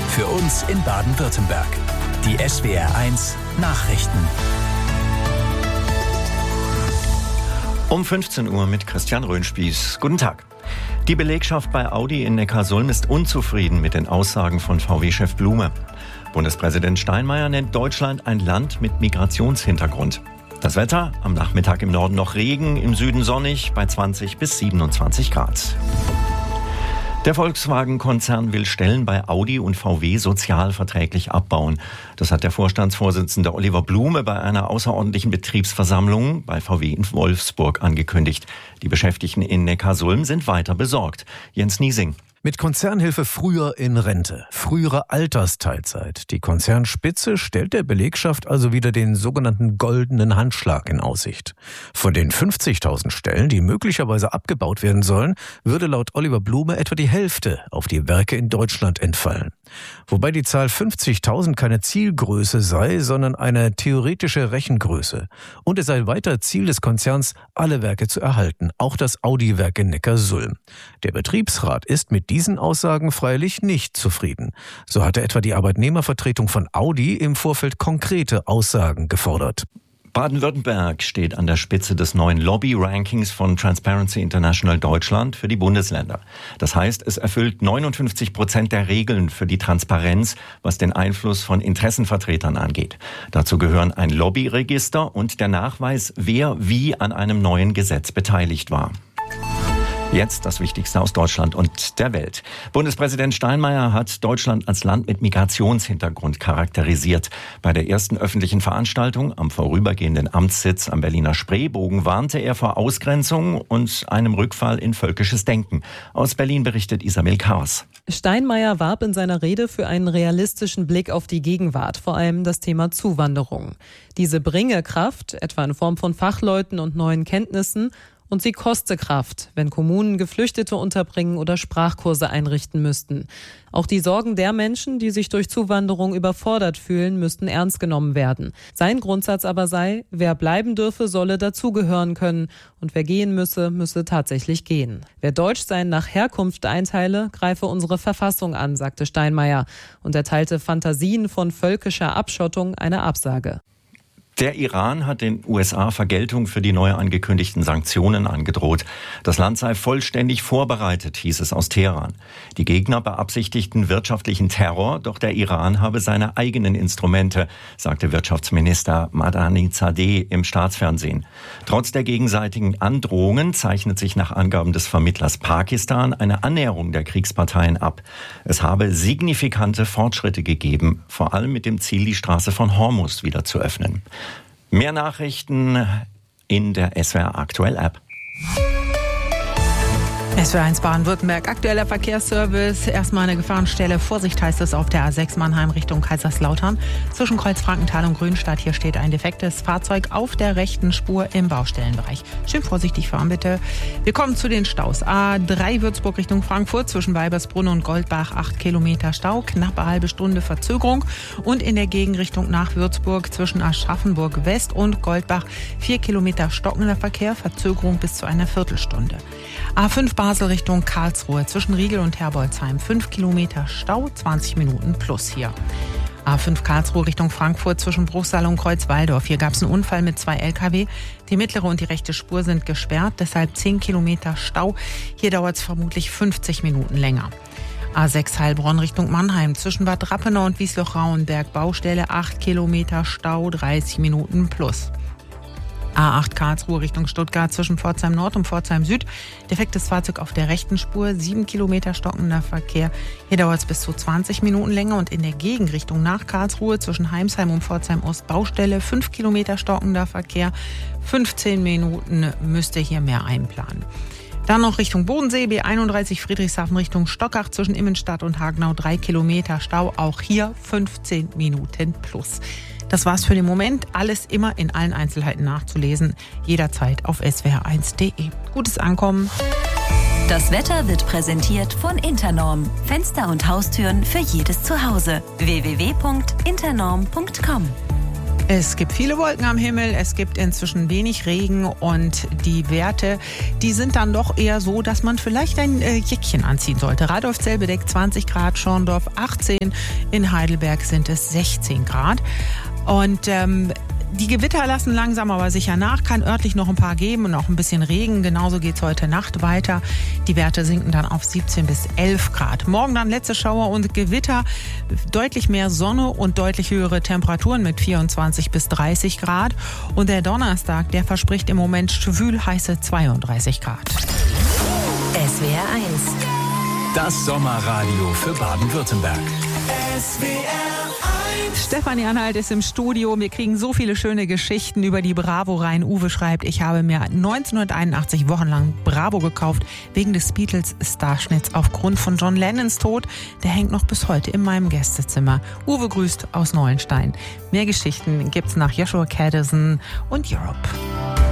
Für uns in Baden-Württemberg. Die SWR1 Nachrichten. Um 15 Uhr mit Christian Röhnspieß. Guten Tag. Die Belegschaft bei Audi in Neckarsulm ist unzufrieden mit den Aussagen von VW-Chef Blume. Bundespräsident Steinmeier nennt Deutschland ein Land mit Migrationshintergrund. Das Wetter, am Nachmittag im Norden noch Regen, im Süden sonnig bei 20 bis 27 Grad. Der Volkswagen-Konzern will Stellen bei Audi und VW sozialverträglich abbauen. Das hat der Vorstandsvorsitzende Oliver Blume bei einer außerordentlichen Betriebsversammlung bei VW in Wolfsburg angekündigt. Die Beschäftigten in Neckarsulm sind weiter besorgt. Jens Niesing. Mit Konzernhilfe früher in Rente, frühere Altersteilzeit. Die Konzernspitze stellt der Belegschaft also wieder den sogenannten goldenen Handschlag in Aussicht. Von den 50.000 Stellen, die möglicherweise abgebaut werden sollen, würde laut Oliver Blume etwa die Hälfte auf die Werke in Deutschland entfallen. Wobei die Zahl 50.000 keine Zielgröße sei, sondern eine theoretische Rechengröße. Und es sei weiter Ziel des Konzerns, alle Werke zu erhalten, auch das Audi-Werk in Neckarsulm. Der Betriebsrat ist mit diesen Aussagen freilich nicht zufrieden. So hatte etwa die Arbeitnehmervertretung von Audi im Vorfeld konkrete Aussagen gefordert. Baden-Württemberg steht an der Spitze des neuen Lobby-Rankings von Transparency International Deutschland für die Bundesländer. Das heißt, es erfüllt 59% der Regeln für die Transparenz, was den Einfluss von Interessenvertretern angeht. Dazu gehören ein Lobbyregister und der Nachweis, wer wie an einem neuen Gesetz beteiligt war. Jetzt das Wichtigste aus Deutschland und der Welt. Bundespräsident Steinmeier hat Deutschland als Land mit Migrationshintergrund charakterisiert. Bei der ersten öffentlichen Veranstaltung am vorübergehenden Amtssitz am Berliner Spreebogen warnte er vor Ausgrenzung und einem Rückfall in völkisches Denken. Aus Berlin berichtet Isabel Kaas. Steinmeier warb in seiner Rede für einen realistischen Blick auf die Gegenwart, vor allem das Thema Zuwanderung. Diese bringe Kraft, etwa in Form von Fachleuten und neuen Kenntnissen, und sie koste Kraft, wenn Kommunen Geflüchtete unterbringen oder Sprachkurse einrichten müssten. Auch die Sorgen der Menschen, die sich durch Zuwanderung überfordert fühlen, müssten ernst genommen werden. Sein Grundsatz aber sei, wer bleiben dürfe, solle dazugehören können und wer gehen müsse, müsse tatsächlich gehen. Wer Deutschsein nach Herkunft einteile, greife unsere Verfassung an, sagte Steinmeier und erteilte Fantasien von völkischer Abschottung eine Absage. Der Iran hat den USA Vergeltung für die neu angekündigten Sanktionen angedroht. Das Land sei vollständig vorbereitet, hieß es aus Teheran. Die Gegner beabsichtigten wirtschaftlichen Terror, doch der Iran habe seine eigenen Instrumente, sagte Wirtschaftsminister Madani-Zadeh im Staatsfernsehen. Trotz der gegenseitigen Androhungen zeichnet sich nach Angaben des Vermittlers Pakistan eine Annäherung der Kriegsparteien ab. Es habe signifikante Fortschritte gegeben, vor allem mit dem Ziel, die Straße von Hormuz wieder zu öffnen. Mehr Nachrichten in der SWR Aktuell App. SWR1 Baden-Württemberg, aktueller Verkehrsservice. Erstmal eine Gefahrenstelle. Vorsicht heißt es auf der A6 Mannheim Richtung Kaiserslautern. Zwischen Kreuz-Frankenthal und Grünstadt. Hier steht ein defektes Fahrzeug auf der rechten Spur im Baustellenbereich. Schön vorsichtig fahren, bitte. Wir kommen zu den Staus. A3 Würzburg Richtung Frankfurt. Zwischen Weibersbrunn und Goldbach 8 Kilometer Stau. Knappe halbe Stunde Verzögerung. Und in der Gegenrichtung nach Würzburg zwischen Aschaffenburg West und Goldbach 4 Kilometer stockender Verkehr. Verzögerung bis zu einer Viertelstunde. A5 Basel Richtung Karlsruhe, zwischen Riegel und Herbolzheim, 5 Kilometer Stau, 20 Minuten plus hier. A5 Karlsruhe Richtung Frankfurt, zwischen Bruchsal und Kreuzwaldorf. Hier gab es einen Unfall mit 2 Lkw. Die mittlere und die rechte Spur sind gesperrt, deshalb 10 Kilometer Stau. Hier dauert es vermutlich 50 Minuten länger. A6 Heilbronn Richtung Mannheim, zwischen Bad Rappenau und Wiesloch-Rauenberg, Baustelle 8 Kilometer Stau, 30 Minuten plus. A8 Karlsruhe Richtung Stuttgart, zwischen Pforzheim Nord und Pforzheim Süd. Defektes Fahrzeug auf der rechten Spur, 7 Kilometer stockender Verkehr. Hier dauert es bis zu 20 Minuten länger. Und in der Gegenrichtung nach Karlsruhe, zwischen Heimsheim und Pforzheim Ost, Baustelle, 5 Kilometer stockender Verkehr. 15 Minuten müsste hier mehr einplanen. Dann noch Richtung Bodensee, B31 Friedrichshafen Richtung Stockach, zwischen Immenstadt und Hagenau 3 Kilometer Stau. Auch hier 15 Minuten plus. Das war's für den Moment. Alles immer in allen Einzelheiten nachzulesen. Jederzeit auf swr1.de. Gutes Ankommen. Das Wetter wird präsentiert von Internorm. Fenster und Haustüren für jedes Zuhause. www.internorm.com Es gibt viele Wolken am Himmel, es gibt inzwischen wenig Regen und die Werte, die sind dann doch eher so, dass man vielleicht ein Jäckchen anziehen sollte. Radolfzell-Bedeck 20 Grad, Schorndorf 18, in Heidelberg sind es 16 Grad. Und die Gewitter lassen langsam aber sicher nach, kann örtlich noch ein paar geben und auch ein bisschen Regen. Genauso geht's heute Nacht weiter. Die Werte sinken dann auf 17 bis 11 Grad. Morgen dann letzte Schauer und Gewitter, deutlich mehr Sonne und deutlich höhere Temperaturen mit 24 bis 30 Grad. Und der Donnerstag, der verspricht im Moment schwül-heiße 32 Grad. SWR 1. Das Sommerradio für Baden-Württemberg. Stefanie Anhalt ist im Studio. Wir kriegen so viele schöne Geschichten über die Bravo rein. Uwe schreibt, ich habe mir 1981 wochenlang Bravo gekauft, wegen des Beatles-Starschnitts aufgrund von John Lennons Tod. Der hängt noch bis heute in meinem Gästezimmer. Uwe grüßt aus Neuenstein. Mehr Geschichten gibt's nach Joshua Kadison und Europe.